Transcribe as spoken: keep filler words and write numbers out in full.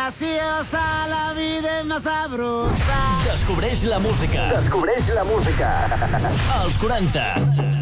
graciosa, la vida és más sabrosa. Descobreix la música. Descobreix la música. Als quaranta.